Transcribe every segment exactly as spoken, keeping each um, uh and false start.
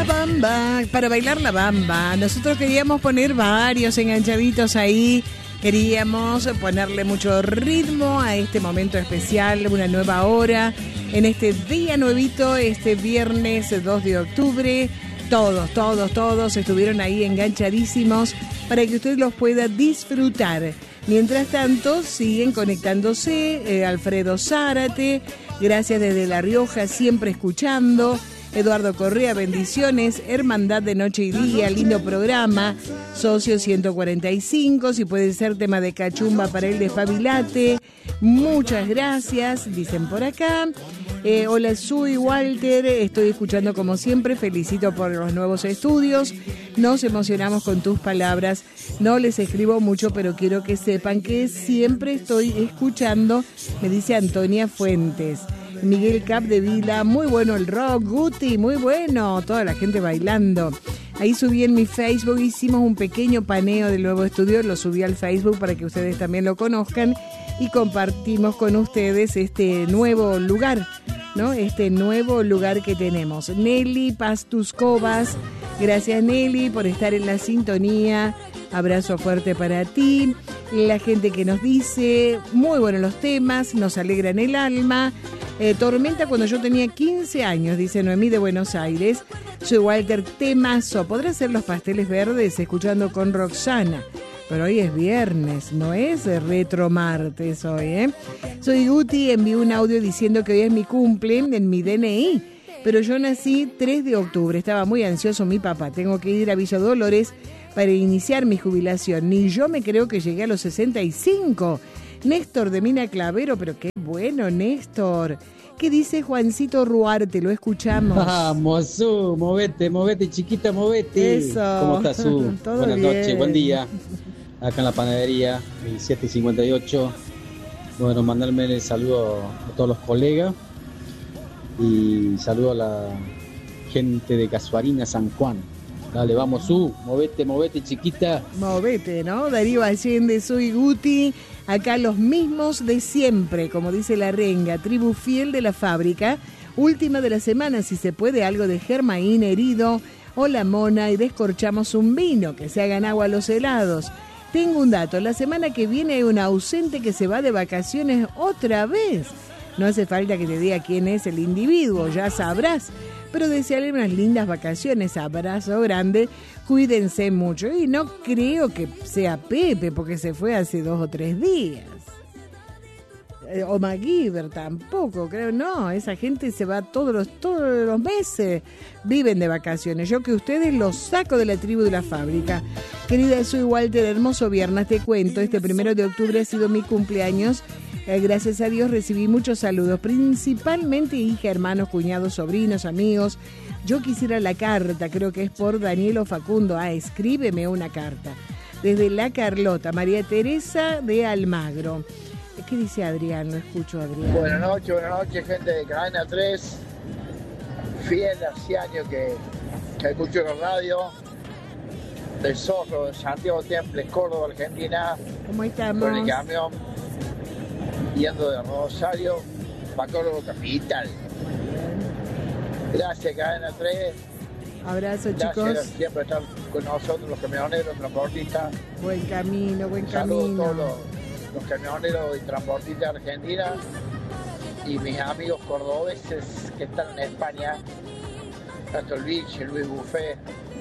La bamba, para bailar la bamba. Nosotros queríamos poner varios enganchaditos ahí. Queríamos ponerle mucho ritmo a este momento especial, una nueva hora, en este día nuevito, este viernes dos de octubre. Todos, todos, todos estuvieron ahí enganchadísimos para que usted los pueda disfrutar. Mientras tanto, siguen conectándose eh, Alfredo Zárate, gracias desde La Rioja, siempre escuchando. Eduardo Correa, bendiciones. Hermandad de Noche y Día, lindo programa. Socio ciento cuarenta y cinco, si puede ser tema de cachumba para el despabilate. Muchas gracias, dicen por acá. Eh, hola, soy Walter, estoy escuchando como siempre, felicito por los nuevos estudios. Nos emocionamos con tus palabras. No les escribo mucho, pero quiero que sepan que siempre estoy escuchando, me dice Antonia Fuentes. Miguel Cap de Vila, muy bueno el rock. Guti, muy bueno, toda la gente bailando. Ahí subí en mi Facebook, hicimos un pequeño paneo del nuevo estudio, lo subí al Facebook para que ustedes también lo conozcan y compartimos con ustedes este nuevo lugar, ¿no? Este nuevo lugar que tenemos. Nelly Pastuscovas, gracias Nelly por estar en la sintonía. Abrazo fuerte para ti. La gente que nos dice, muy buenos los temas, nos alegran el alma. Eh, Tormenta cuando yo tenía quince años, dice Noemí de Buenos Aires. Soy Walter, temazo. ¿Podrá hacer los pasteles verdes escuchando con Roxana? Pero hoy es viernes, no es retro martes hoy, ¿eh? Soy Guti, envié un audio diciendo que hoy es mi cumple en mi D N I. Pero yo nací tres de octubre, estaba muy ansioso mi papá. Tengo que ir a Villa Dolores para iniciar mi jubilación. Ni yo me creo que llegué a los sesenta y cinco. Néstor de Mina Clavero, pero qué bueno, Néstor. ¿Qué dice Juancito Ruarte? Lo escuchamos. Vamos, Su, movete, movete, chiquita, movete. Eso. ¿Cómo estás, Su? Todo Buenas bien. noches, buen día. Acá en la panadería, siete cincuenta y ocho. Bueno, mandarme el saludo a todos los colegas y saludo a la gente de Casuarina, San Juan. Dale, vamos, Su, movete, movete, chiquita. Movete, ¿no? Darío Allende, soy Guti. Acá los mismos de siempre, como dice la renga, tribu fiel de la fábrica. Última de la semana, si se puede, algo de Germaín herido. Hola, mona, y descorchamos un vino, que se hagan agua los helados. Tengo un dato, la semana que viene hay un ausente que se va de vacaciones otra vez. No hace falta que te diga quién es el individuo, ya sabrás. Pero desearle unas lindas vacaciones, abrazo grande, cuídense mucho. Y no creo que sea Pepe, porque se fue hace dos o tres días. Eh, o MacGyver tampoco, creo, no. Esa gente se va todos los, todos los meses, viven de vacaciones. Yo que ustedes los saco de la tribu de la fábrica. Querida, soy Walter, hermoso viernes, te cuento. Este primero de octubre ha sido mi cumpleaños. Eh, gracias a Dios recibí muchos saludos, principalmente hija, hermanos, cuñados, sobrinos, amigos. Yo quisiera la carta, creo que es por Danielo Facundo. Ah, escríbeme una carta. Desde La Carlota, María Teresa de Almagro. ¿Qué dice Adrián? No escucho, Adrián. Buenas noches, buenas noches, gente de Cadena tres. Fiel hace años que, que escucho la radio. Del Zorro, de Santiago Temples, Córdoba, Argentina. ¿Cómo estamos? Con el camión. Yendo de Rosario para Córdoba Capital. Gracias, Cadena tres. Abrazo, Gracias, chicos. Gracias siempre estar con nosotros, los camioneros, transportistas. Buen camino, buen Saludos camino. a todos los, los camioneros y transportistas de Argentina y mis amigos cordobeses que están en España. Pastor Vichy, Luis Buffet.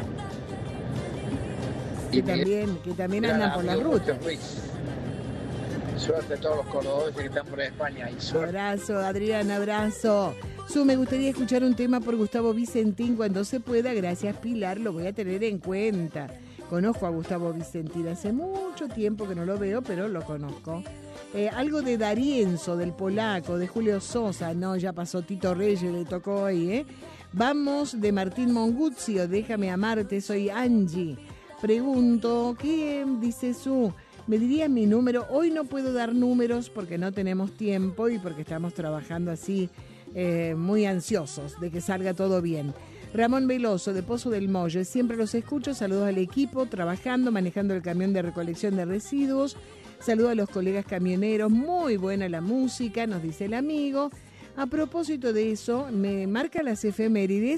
Que también, que también andan por la ruta. Suerte a todos los cordobeses que están por España. Y suerte. Abrazo, Adrián, abrazo. Su, me gustaría escuchar un tema por Gustavo Vicentín cuando se pueda. Gracias, Pilar, lo voy a tener en cuenta. Conozco a Gustavo Vicentín, hace mucho tiempo que no lo veo, pero lo conozco. Eh, algo de Darienzo, del polaco, de Julio Sosa. No, ya pasó Tito Reyes, le tocó hoy, ¿eh? Vamos, de Martín Monguzio, Déjame amarte, soy Angie. Pregunto, ¿qué dice Su? ¿Me dirías mi número? Hoy no puedo dar números porque no tenemos tiempo y porque estamos trabajando así eh, muy ansiosos de que salga todo bien. Ramón Veloso, de Pozo del Molle, siempre los escucho. Saludos al equipo, trabajando, manejando el camión de recolección de residuos. Saludos a los colegas camioneros, muy buena la música, nos dice el amigo. A propósito de eso, me marca las efemérides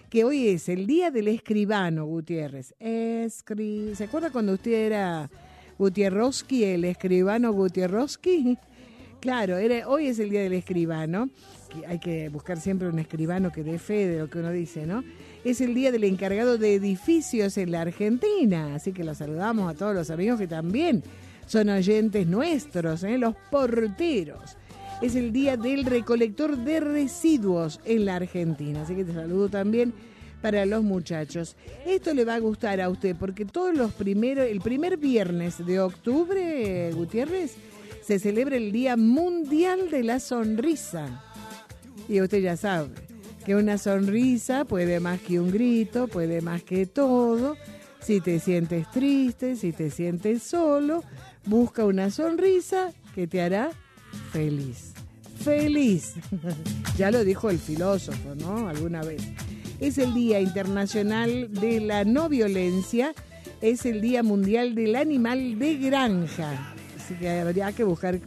que hoy es el día del escribano, Gutiérrez. Escri... ¿Se acuerda cuando usted era Gutierrowski, el escribano Gutierrowski? Claro, era... hoy es el día del escribano. Que hay que buscar siempre un escribano que dé fe de lo que uno dice, ¿no? Es el día del encargado de edificios en la Argentina, así que los saludamos a todos los amigos que también son oyentes nuestros, ¿eh? Los porteros. Es el día del recolector de residuos en la Argentina, así que te saludo también para los muchachos. Esto le va a gustar a usted porque todos los primeros, el primer viernes de octubre, Gutiérrez, se celebra el Día Mundial de la Sonrisa. Y usted ya sabe que una sonrisa puede más que un grito, puede más que todo. Si te sientes triste, si te sientes solo, busca una sonrisa que te hará feliz. Feliz. Ya lo dijo el filósofo, ¿no? Alguna vez. Es el Día Internacional de la No Violencia. Es el Día Mundial del Animal de Granja. Así que habría que buscar...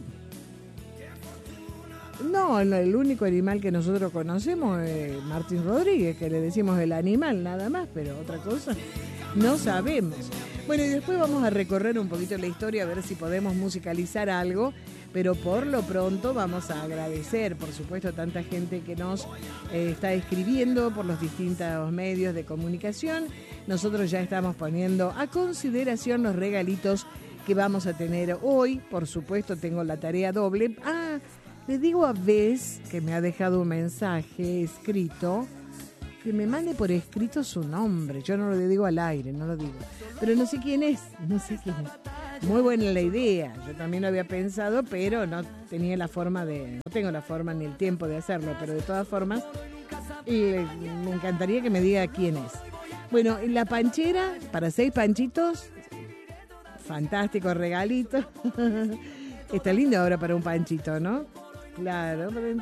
No, el único animal que nosotros conocemos es Martín Rodríguez, que le decimos el animal nada más, pero otra cosa no sabemos. Bueno, y después vamos a recorrer un poquito la historia, a ver si podemos musicalizar algo, pero por lo pronto vamos a agradecer, por supuesto, a tanta gente que nos eh, está escribiendo por los distintos medios de comunicación. Nosotros ya estamos poniendo a consideración los regalitos que vamos a tener hoy. Por supuesto, tengo la tarea doble. Ah, le digo a Bess, que me ha dejado un mensaje escrito, que me mande por escrito su nombre. Yo no lo digo al aire, no lo digo. Pero no sé quién es, no sé quién es. Muy buena la idea, yo también lo había pensado, pero no tenía la forma de, no tengo la forma ni el tiempo de hacerlo, pero de todas formas, eh, me encantaría que me diga quién es. Bueno, la panchera, para seis panchitos, fantástico regalito. Está lindo ahora para un panchito, ¿no? Claro, pero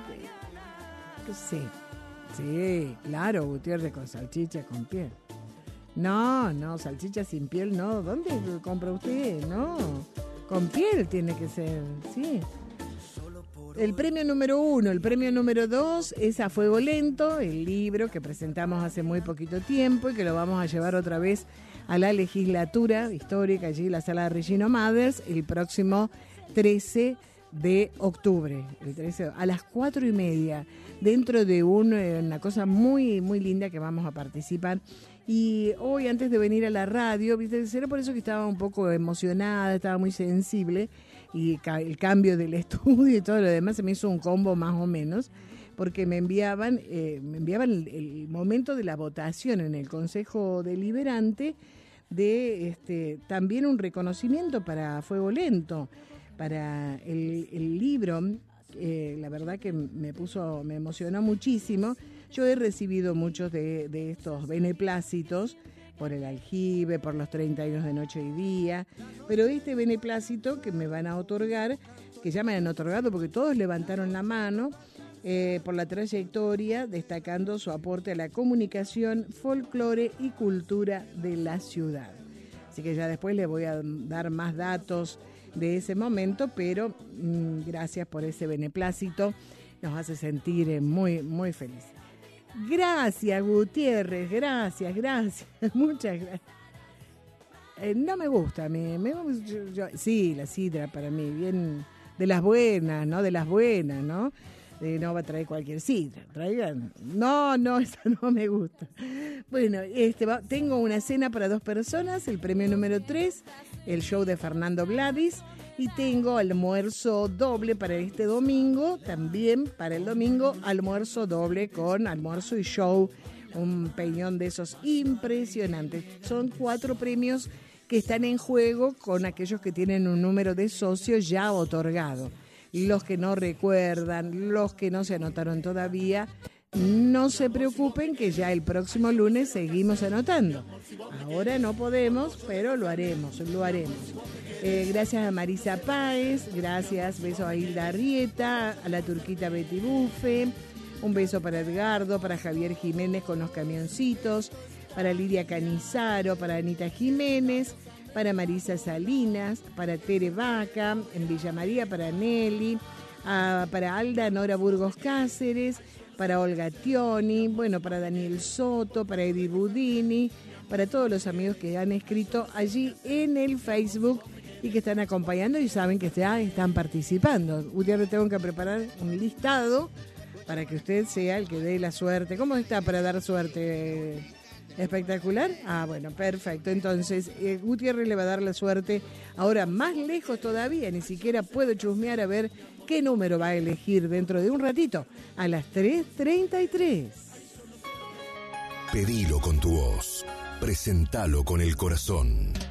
sí, sí, claro, Gutiérrez con salchicha con piel. No, no, salchicha sin piel, no. ¿Dónde compra usted? No, con piel tiene que ser, sí. El premio número uno, el premio número dos es A Fuego Lento, el libro que presentamos hace muy poquito tiempo y que lo vamos a llevar otra vez a la legislatura histórica, allí en la sala de Regino Mathers, el próximo trece de octubre, el trece, a las cuatro y media, dentro de un, una cosa muy, muy linda que vamos a participar. Y hoy, antes de venir a la radio, ¿viste? Era por eso que estaba un poco emocionada, estaba muy sensible, y ca- el cambio del estudio y todo lo demás se me hizo un combo más o menos, porque me enviaban, eh, me enviaban el, el momento de la votación en el Consejo Deliberante de este, también un reconocimiento para Fuego Lento, para el, el libro. Eh, la verdad que me puso, me emocionó muchísimo. Yo he recibido muchos de, de estos beneplácitos por el aljibe, por los treinta años de Noche y Día, pero este beneplácito que me van a otorgar, que ya me han otorgado porque todos levantaron la mano, eh, por la trayectoria, destacando su aporte a la comunicación, folclore y cultura de la ciudad. Así que ya después le voy a dar más datos de ese momento, pero mmm, gracias por ese beneplácito, nos hace sentir eh, muy, muy felices. Gracias, Gutiérrez, gracias, gracias, muchas gracias. Eh, no me gusta, me, me yo, yo, sí, la sidra para mí, bien de las buenas, ¿no? De las buenas, ¿no? Eh, no va a traer cualquier sidra, traigan. No, no, esa no me gusta. Bueno, este va, tengo una cena para dos personas, el premio número tres, el show de Fernando Gladys, y tengo almuerzo doble para este domingo, también para el domingo, almuerzo doble con almuerzo y show, un peñón de esos impresionantes. Son cuatro premios que están en juego con aquellos que tienen un número de socios ya otorgado. Los que no recuerdan, los que no se anotaron todavía, no se preocupen que ya el próximo lunes seguimos anotando. Ahora no podemos, pero lo haremos, lo haremos. Eh, gracias a Marisa Páez, gracias, beso a Hilda Arrieta, a la turquita Betty Bufe, un beso para Edgardo, para Javier Jiménez con los camioncitos, para Lidia Canizaro, para Anita Jiménez, para Marisa Salinas, para Tere Vaca, en Villa María, para Nelly, a, para Alda Nora Burgos Cáceres, para Olga Tioni, bueno, para Daniel Soto, para Eddie Budini, para todos los amigos que han escrito allí en el Facebook y que están acompañando y saben que ya están participando. Gutiérrez, tengo que preparar un listado para que usted sea el que dé la suerte. ¿Cómo está para dar suerte? ¿Espectacular? Ah, bueno, perfecto. Entonces, eh, Gutiérrez le va a dar la suerte ahora más lejos todavía. Ni siquiera puedo chusmear a ver qué número va a elegir dentro de un ratito, a las tres treinta y tres. Pedilo con tu voz, presentalo con el corazón.